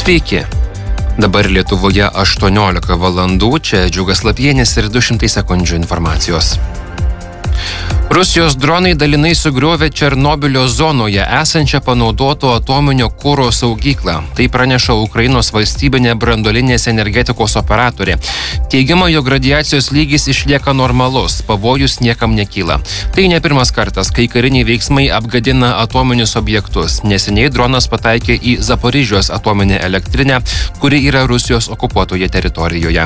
Sveiki. Dabar Lietuvoje 18 valandų, čia Džiugas Lapienis ir 200 sekundžių informacijos. Rusijos dronai dalinai sugriovė Černobylio zonoje esančią panaudoto atominio kuro saugyklą. Tai praneša Ukrainos valstybinė branduolinės energetikos operatorė. Teigiama, jog radiacijos lygis išlieka normalus, pavojus niekam nekyla. Tai ne pirmas kartas, kai kariniai veiksmai apgadina atominius objektus. Neseniai dronas pataikė į Zaporižijos atominę elektrinę, kuri yra Rusijos okupuotoje teritorijoje.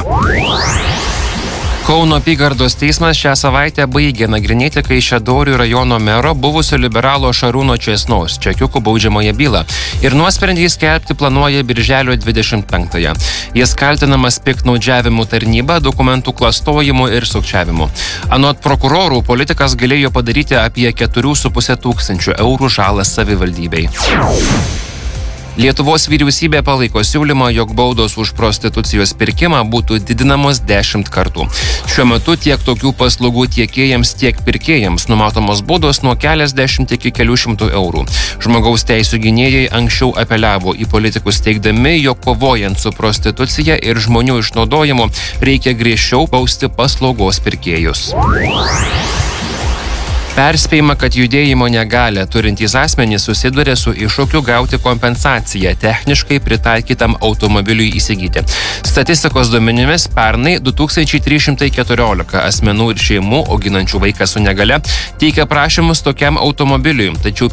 Kauno apygardos teismas šią savaitę baigė nagrinėti Kaišiadorių rajono mero buvusio liberalo Šarūno Česnaus čekiukų baudžiamąją bylą ir nuosprendį skelbti planuoja birželio 25-ąją. Jis kaltinamas piktnaudžiavimu tarnyba, dokumentų klastojimu ir sukčiavimu. Anot prokurorų, politikas galėjo padaryti apie 4,5 tūkstančių eurų žalą savivaldybei. Lietuvos vyriausybė palaiko siūlymą, jog baudos už prostitucijos pirkimą būtų didinamos 10 kartų. Šiuo metu tiek tokių paslaugų tiekėjams, tiek pirkėjams numatomos baudos nuo keliasdešimt iki kelių šimtų eurų. Žmogaus teisių gynėjai anksčiau apeliavo į politikus teigdami, jog kovojant su prostitucija ir žmonių išnaudojimu reikia griežčiau bausti paslaugos pirkėjus. Perspėjama, kad judėjimo negalią turintys asmenys susiduria su iššūkiu gauti kompensaciją techniškai pritaikytam automobiliui įsigyti. Statistikos duomenimis pernai 2314 asmenų ir šeimų auginančių vaiką su negale teikia prašymus tokiam automobiliui, tačiau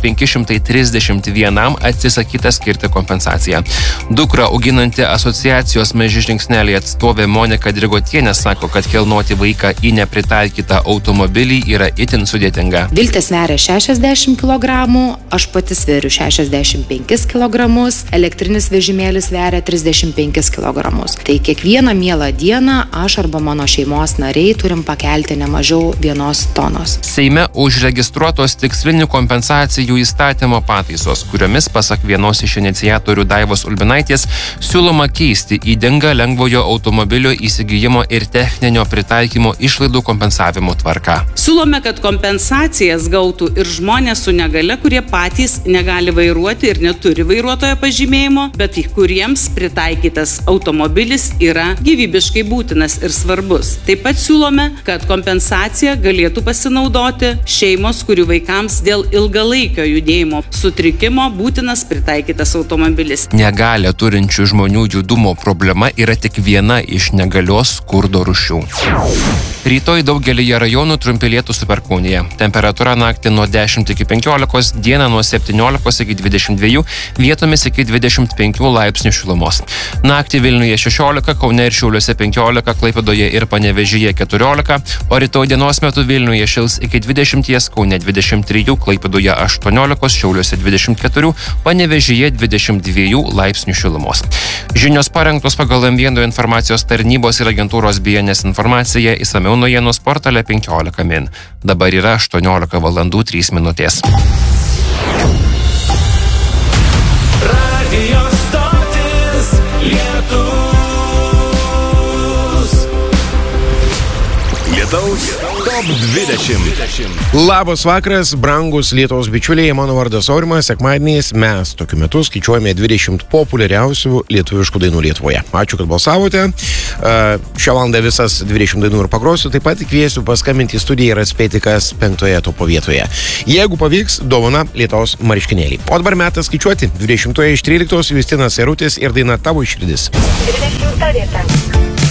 531 atsisakyta skirti kompensaciją. Dukrą auginanti asociacijos Maži žingsneliai atstovė Monika Drigotienė sako, kad kelnoti vaiką į nepritaikytą automobilį yra itin sudėtinga. Viltė sveria 60 kg, aš pati sveriu 65 kg, elektrinis vežimėlis sveria 35 kg. Tai kiekvieną mielą dieną aš arba mano šeimos nariai turim pakelti ne mažiau 1 tonos. Seime užregistruotos tikslinių kompensacijų įstatymo pataisos, kuriomis, pasak vienos iš iniciatorių Daivos Ulbinaitės, siūloma keisti ydingą lengvojo automobilio įsigijimo ir techninio pritaikymo išlaidų kompensavimo tvarką. Siūlome, kad kompensacijas gautų ir žmonės su negale, kurie patys negali vairuoti ir neturi vairuotojo pažymėjimo, bet kuriems pritaikytas automobilis yra gyvybiškai būtinas ir svarbus. Taip pat siūlome, kad kompensacija galėtų pasinaudoti šeimos, kurių vaikams dėl ilgalaikio judėjimo sutrikimo būtinas pritaikytas automobilis. Negalią turinčių žmonių judumo problema yra tik viena iš negalios skurdo rūšių. Rytoj daugelyje rajonų trumpi lietūs su perkūnija. Temperatūra naktį nuo 10 iki 15, dieną nuo 17 iki 22, vietomis iki 25 laipsnių šilumos. Naktį Vilniuje 16, Kaune ir Šiauliuose 15, Klaipėdoje ir Panevėžyje 14, o rytoj dienos metu Vilniuje šils iki 20, Kaune 23, Klaipėdoje 18, Šiauliuose 24, Panevėžyje 22 laipsnių šilumos. Žinios parengtos pagal M1 informacijos tarnybos ir agentūros BNS informaciją, išsamiau naujienų portale 15 min. Dabar yra 18 valandų 3 minutės. Radio stotis Lietaus Top 20. Labas vakaras, brangus Lietuvos bičiuliai, mano vardas Aurimas. Sekmadieniais mes tokiu metu skaičiuojame 20 populiariausių lietuviškų dainų Lietuvoje. Ačiū, kad balsavote. Šią valandą visas 20 dainų ir pagrosiu. Taip pat kviesiu paskambinti į studiją ir atspėti, kas 5 topo vietoje. Jeigu pavyks, dovana Lietaus marškinėliai. O dabar metas skaičiuoti. 20 iš 13 Justinas Jarutis ir daina Tavo širdis. 20 vieta.